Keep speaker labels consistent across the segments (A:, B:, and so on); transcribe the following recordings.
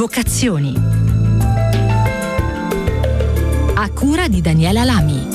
A: Vocazioni. A cura di Daniela Lami.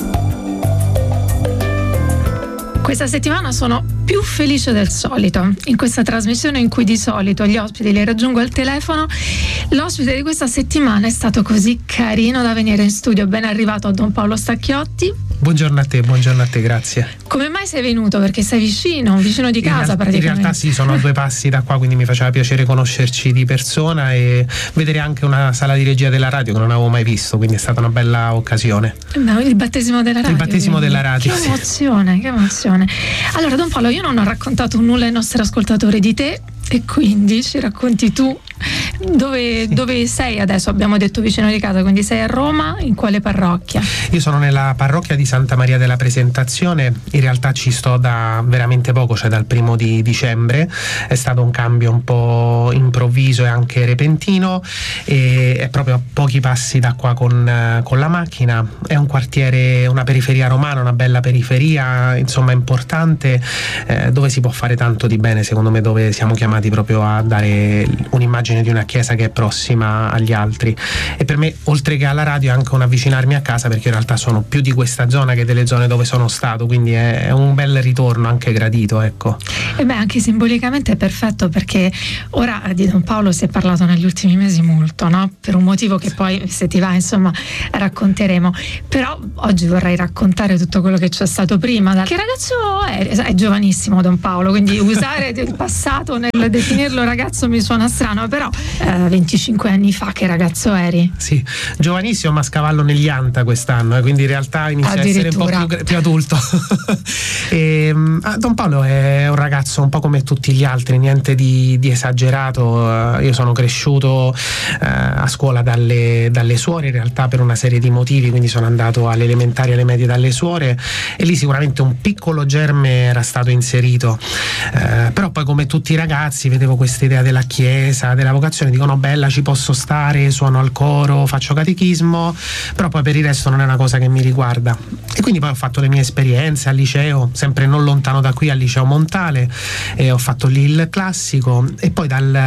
B: Questa settimana sono più felice del solito. In questa trasmissione in cui di solito gli ospiti li raggiungo al telefono, l'ospite di questa settimana è stato così carino da venire in studio. Ben arrivato a Don Paolo Stacchiotti.
C: Buongiorno a te, grazie.
B: Come mai sei venuto? Perché sei vicino di casa praticamente.
C: In realtà sì, sono a 2 passi da qua, quindi mi faceva piacere conoscerci di persona e vedere anche una sala di regia della radio che non avevo mai visto, quindi è stata una bella occasione.
B: No, il battesimo della radio.
C: Il battesimo della radio.
B: Che emozione, che emozione. Allora Don Paolo, io non ho raccontato nulla ai nostri ascoltatori di te e quindi ci racconti tu dove sei adesso. Abbiamo detto vicino di casa, quindi sei a Roma, in quale parrocchia?
C: Io sono nella parrocchia di Santa Maria della Presentazione, in realtà ci sto da veramente poco, cioè dal 1 di dicembre. È stato un cambio un po' improvviso e anche repentino e è proprio a pochi passi da qua con la macchina. È un quartiere, una periferia romana, una bella periferia, insomma importante, dove si può fare tanto di bene, secondo me, dove siamo chiamati proprio a dare un'immagine di una chiesa che è prossima agli altri. E per me, oltre che alla radio, è anche un avvicinarmi a casa, perché in realtà sono più di questa zona che delle zone dove sono stato, quindi è un bel ritorno, anche gradito, ecco.
B: E beh, anche simbolicamente è perfetto, perché ora di Don Paolo si è parlato negli ultimi mesi molto, no? Per un motivo che poi, se ti va, insomma, racconteremo. Però oggi vorrei raccontare tutto quello che c'è stato prima. Che ragazzo è giovanissimo Don Paolo, quindi usare il passato nel definirlo ragazzo mi suona strano, però 25 anni fa che ragazzo eri?
C: Sì, giovanissimo, ma scavallo negli anta quest'anno, quindi in realtà inizia a essere un po' più adulto. Don Paolo è un ragazzo un po' come tutti gli altri, niente di esagerato. Io sono cresciuto a scuola dalle suore, in realtà per una serie di motivi, quindi sono andato alle elementari e alle medie dalle suore, e lì sicuramente un piccolo germe era stato inserito, però poi, come tutti i ragazzi, vedevo questa idea della chiesa, della vocazione, dico no, bella, ci posso stare, suono al coro, faccio catechismo, però poi per il resto non è una cosa che mi riguarda. E quindi poi ho fatto le mie esperienze al liceo, sempre non lontano da qui, al liceo Montale, e ho fatto lì il classico, e poi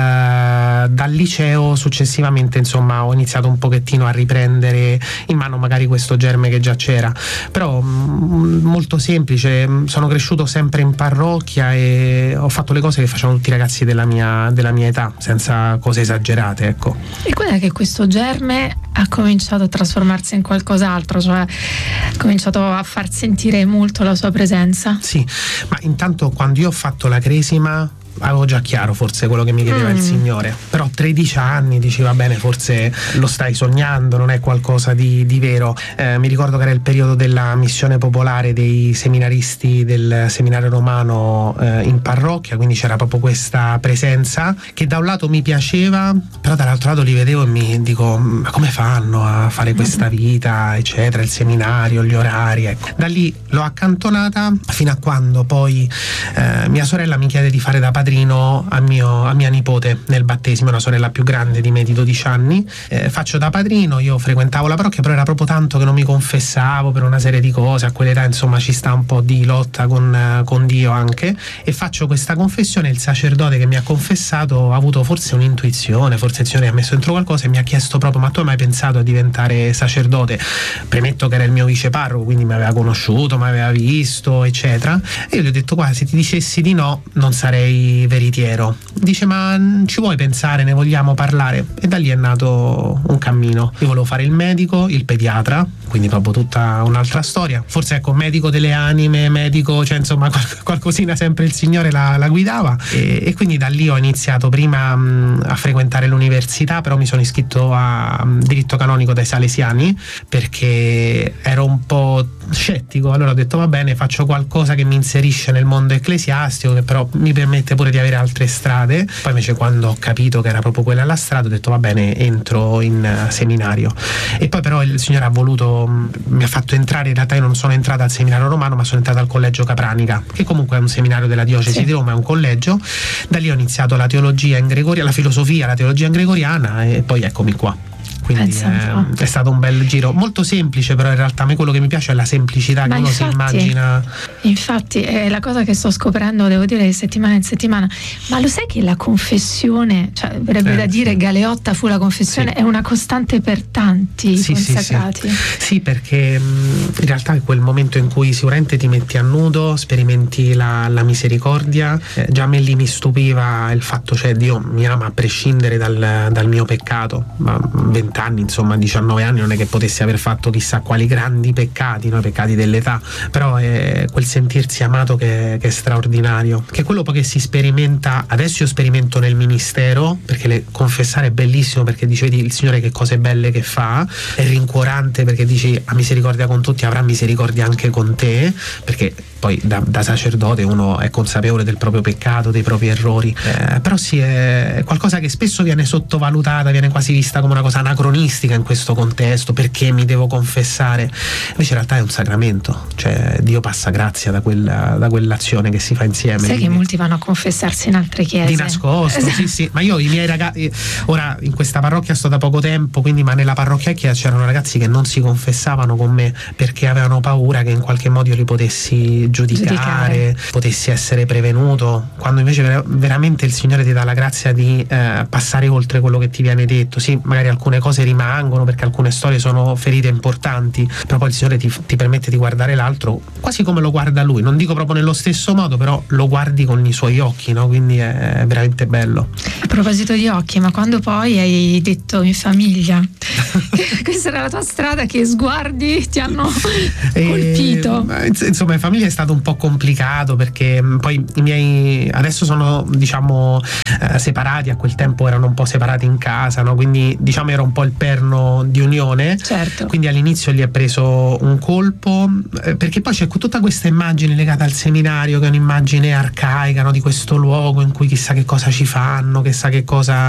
C: dal liceo successivamente, insomma, ho iniziato un pochettino a riprendere in mano magari questo germe che già c'era, però molto semplice. Sono cresciuto sempre in parrocchia e ho fatto le cose che facevano tutti i ragazzi della mia età, senza cose esagerate, ecco.
B: E quando è che questo germe ha cominciato a trasformarsi in qualcos'altro, cioè ha cominciato a far sentire molto la sua presenza?
C: Sì, ma intanto quando io ho fatto la cresima avevo già chiaro forse quello che mi chiedeva il Signore, però 13 anni dici va bene, forse lo stai sognando, non è qualcosa di vero. Mi ricordo che era il periodo della missione popolare dei seminaristi del seminario romano in parrocchia, quindi c'era proprio questa presenza che da un lato mi piaceva, però dall'altro lato li vedevo e mi dico ma come fanno a fare questa vita, eccetera, il seminario, gli orari, ecco. Da lì l'ho accantonata fino a quando poi mia sorella mi chiede di fare da padrino a mia nipote nel battesimo, una sorella più grande di me di 12 anni. Faccio da padrino, io frequentavo la parrocchia, però era proprio tanto che non mi confessavo per una serie di cose, a quell'età insomma ci sta un po' di lotta con Dio anche, e faccio questa confessione. Il sacerdote che mi ha confessato ha avuto forse un'intuizione, forse il Signore ha messo dentro qualcosa e mi ha chiesto proprio ma tu hai mai pensato a diventare sacerdote? Premetto che era il mio viceparroco, quindi mi aveva conosciuto, mi aveva visto, eccetera, e io gli ho detto guarda, se ti dicessi di no non sarei veritiero. Dice ma ci vuoi pensare, ne vogliamo parlare? E da lì è nato un cammino. Io volevo fare il medico, il pediatra, quindi proprio tutta un'altra storia. Forse ecco, medico delle anime, medico, cioè insomma qualcosina sempre il Signore la guidava, e quindi da lì ho iniziato prima a frequentare l'università, però mi sono iscritto a diritto canonico dai Salesiani perché ero un po' scettico. Allora ho detto va bene, faccio qualcosa che mi inserisce nel mondo ecclesiastico, che però mi permette pure di avere altre strade. Poi invece quando ho capito che era proprio quella la strada ho detto va bene, entro in seminario. E poi però il Signore ha voluto, mi ha fatto entrare, in realtà io non sono entrata al seminario romano ma sono entrata al collegio Capranica, che comunque è un seminario della diocesi di Roma, è un collegio. Da lì ho iniziato la teologia in Gregoria, la filosofia, la teologia in gregoriana, e poi eccomi qua. quindi è stato un bel giro, molto semplice, però in realtà a me quello che mi piace è la semplicità, che uno si immagina.
B: Infatti è la cosa che sto scoprendo, devo dire, di settimana in settimana. Ma lo sai che la confessione, cioè verrebbe da dire Galeotta fu la confessione, è una costante per tanti consacrati?
C: Sì, perché in realtà è quel momento in cui sicuramente ti metti a nudo, sperimenti la misericordia. Già a me lì mi stupiva il fatto, cioè Dio mi ama a prescindere dal mio peccato. Ma 20 anni, insomma 19 anni, non è che potessi aver fatto chissà quali grandi peccati, no? Peccati dell'età, però è quel sentirsi amato che è straordinario, che è quello poi che si sperimenta. Adesso io sperimento nel ministero, perché confessare è bellissimo, perché dici vedi il Signore che cose belle che fa, è rincuorante perché dici ha misericordia con tutti, avrà misericordia anche con te, perché poi da sacerdote uno è consapevole del proprio peccato, dei propri errori, però sì, è qualcosa che spesso viene sottovalutata, viene quasi vista come una cosa anacronistica in questo contesto, perché mi devo confessare, invece in realtà è un sacramento, cioè Dio passa grazia da quell'azione che si fa insieme.
B: Sai che molti vanno a confessarsi in altre chiese
C: di nascosto, sì, ma io i miei ragazzi, ora in questa parrocchia sto da poco tempo, quindi, ma nella parrocchia c'erano ragazzi che non si confessavano con me perché avevano paura che in qualche modo io li potessi giudicare, potessi essere prevenuto, quando invece veramente il Signore ti dà la grazia di passare oltre quello che ti viene detto. Sì, magari alcune cose rimangono perché alcune storie sono ferite importanti, però poi il Signore ti permette di guardare l'altro quasi come lo guarda Lui, non dico proprio nello stesso modo, però lo guardi con i suoi occhi, no? Quindi è veramente bello.
B: A proposito di occhi, ma quando poi hai detto in famiglia questa era la tua strada, che sguardi ti hanno colpito?
C: Insomma, in famiglia è stato un po' complicato, perché poi i miei adesso sono, diciamo, separati, a quel tempo erano un po' separati in casa, no? Quindi diciamo era un po' il perno di unione,
B: certo.
C: Quindi all'inizio gli è preso un colpo, perché poi c'è tutta questa immagine legata al seminario, che è un'immagine arcaica, no? Di questo luogo in cui chissà che cosa ci fanno, chissà che cosa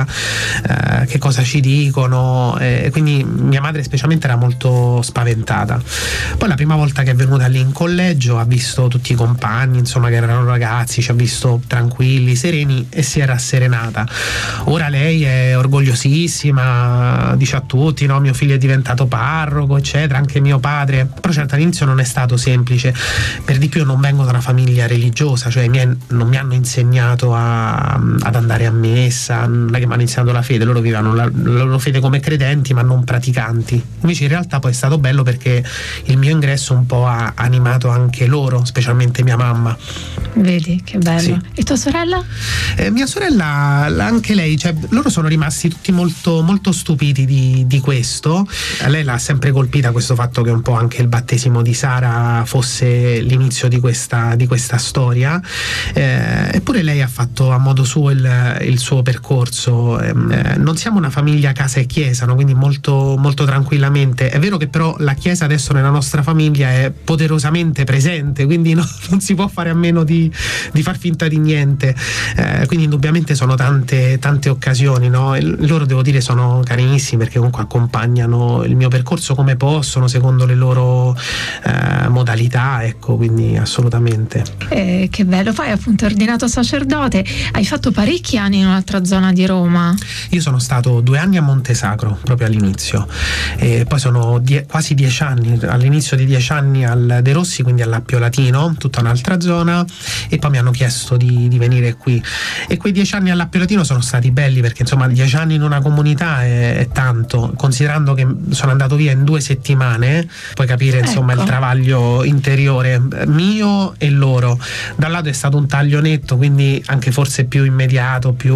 C: ci dicono, quindi mia madre specialmente era molto spaventata. Poi la prima volta che è venuta lì in collegio ha visto tutti i compagni, insomma, che erano ragazzi, ci ha visto tranquilli, sereni, e si è rasserenata. Ora lei è orgogliosissima, dice a tutti, no, mio figlio è diventato parroco, eccetera, anche mio padre. Però certo all'inizio non è stato semplice, per di più non vengo da una famiglia religiosa, cioè i miei non mi hanno insegnato ad andare a messa, non è che mi hanno insegnato la fede, loro vivevano la loro fede come credenti ma non praticanti. Invece in realtà poi è stato bello perché il mio ingresso un po' ha animato anche loro, specialmente mia mamma.
B: Vedi che bello.
C: Sì.
B: E tua sorella?
C: Mia sorella anche lei, cioè loro sono rimasti tutti molto, molto stupiti di questo. A lei l'ha sempre colpita questo fatto che un po' anche il battesimo di Sara fosse l'inizio di questa storia, eppure lei ha fatto a modo suo il suo percorso. Non siamo una famiglia casa e chiesa, no? Quindi molto, molto tranquillamente. È vero che però la chiesa adesso nella nostra famiglia è poderosamente presente, quindi non si può fare a meno di far finta di niente, quindi indubbiamente sono tante occasioni, no? E loro, devo dire, sono carinissimi perché comunque accompagnano il mio percorso come possono, secondo le loro modalità, ecco, quindi assolutamente.
B: Che bello. Poi appunto ordinato sacerdote, hai fatto parecchi anni in un'altra zona di Roma.
C: Io sono stato 2 anni a Montesacro proprio all'inizio, e poi sono quasi 10 anni, all'inizio di 10 anni al De Rossi, quindi all'Appio Latino, tutta un'altra zona, e poi mi hanno chiesto di venire qui, e quei 10 anni all'Appio Latino sono stati belli perché insomma 10 anni in una comunità è tanto, considerando che sono andato via in 2 settimane, puoi capire insomma il travaglio interiore mio e loro. Da un lato è stato un taglio netto, quindi anche forse più immediato, più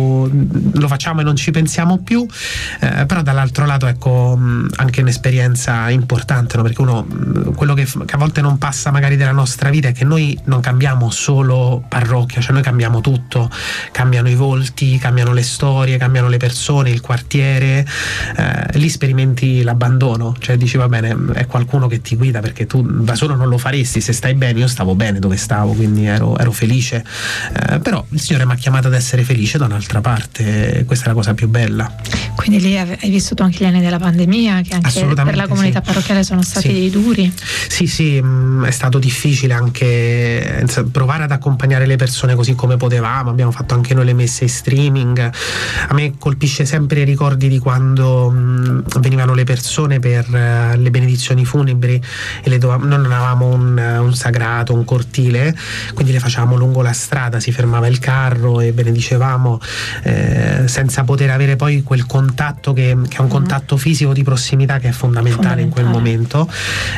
C: lo facciamo e non ci pensiamo più, però dall'altro lato ecco anche un'esperienza importante, no? Perché uno, quello che a volte non passa magari della nostra vita è che noi non cambiamo solo parrocchia, cioè noi cambiamo tutto, cambiano i volti, cambiano le storie, cambiano le persone, il quartiere, lì sperimenti l'abbandono, cioè dici va bene, è qualcuno che ti guida, perché tu da solo non lo faresti. Se stai bene, io stavo bene dove stavo, quindi ero felice, però il Signore mi ha chiamato ad essere felice da un'altra parte, questa è la cosa più bella.
B: Quindi lì hai vissuto anche gli anni della pandemia, che anche per la comunità parrocchiale sono stati duri.
C: Sì, è stato difficile anche provare ad accompagnare le persone così come potevamo. Abbiamo fatto anche noi le messe in streaming. A me colpisce sempre i ricordi di quando venivano le persone per le benedizioni funebri e non avevamo un sagrato, un cortile, quindi le facevamo lungo la strada, si fermava il carro e benedicevamo, senza poter avere poi quel contatto che è un contatto fisico di prossimità che è fondamentale in quel momento.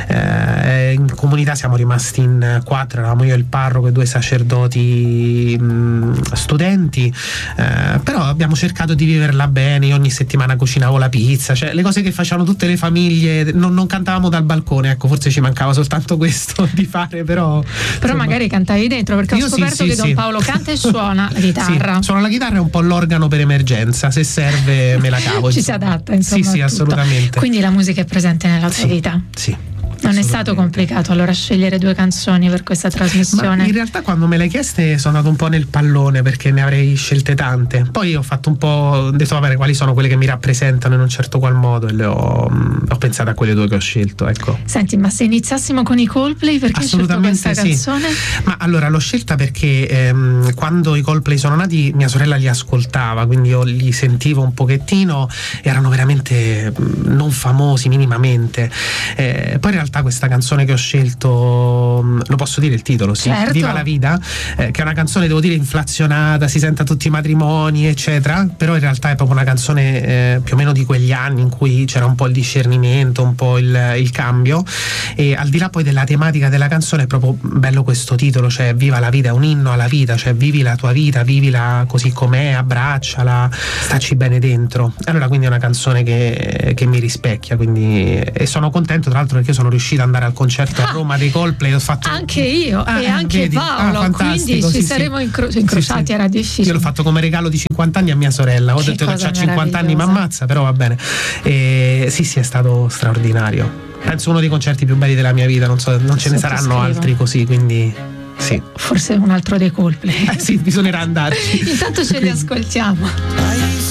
C: In comunità siamo rimasti in 4, eravamo io, il parroco e 2 sacerdoti studenti, però abbiamo cercato di viverla bene. Io ogni settimana cucinavo la pizza, cioè le cose che facevano tutte le famiglie. Non cantavamo dal balcone, ecco, forse ci mancava soltanto questo di fare, però insomma,
B: magari cantavi dentro, perché ho scoperto che Don Paolo canta e suona la chitarra.
C: Sì, suona la chitarra e un po' l'organo per emergenza, se serve me la cavo.
B: Ci si adatta, insomma.
C: Sì, assolutamente.
B: Quindi la musica è presente nella tua vita?
C: Sì.
B: Non è stato complicato allora scegliere 2 canzoni per questa trasmissione?
C: Ma in realtà quando me le hai chieste sono andato un po' nel pallone, perché ne avrei scelte tante. Poi ho fatto un po', ho detto vabbè, quali sono quelle che mi rappresentano in un certo qual modo, e ho pensato a quelle 2 che ho scelto, ecco.
B: Senti, ma se iniziassimo con i Coldplay, perché hai scelto questa canzone?
C: Ma allora l'ho scelta perché quando i Coldplay sono nati mia sorella li ascoltava, quindi io li sentivo un pochettino, erano veramente non famosi minimamente. Poi in realtà questa canzone che ho scelto, lo posso dire il titolo? Sì,
B: certo.
C: Viva la vita, che è una canzone, devo dire, inflazionata, si sente a tutti i matrimoni eccetera, però in realtà è proprio una canzone più o meno di quegli anni in cui c'era un po' il discernimento, un po' il cambio. E al di là poi della tematica della canzone è proprio bello questo titolo, cioè Viva la vita, è un inno alla vita, cioè vivi la tua vita, vivila così com'è, abbracciala, stacci bene dentro. Allora quindi è una canzone che mi rispecchia, quindi, e sono contento tra l'altro perché io sono riuscito ad andare al concerto a Roma dei Coldplay. Ho fatto
B: anche io e anche
C: vedi?
B: Paolo, quindi ci saremo incrociati. Era difficile.
C: Io l'ho fatto come regalo di 50 anni a mia sorella. Ho detto che c'ha 50 anni, ma ammazza, però va bene. Sì, è stato straordinario. Penso uno dei concerti più belli della mia vita. Non ce ne saranno altri così, quindi sì.
B: Forse un altro dei Coldplay.
C: Sì, bisognerà andarci.
B: Intanto ce li ascoltiamo.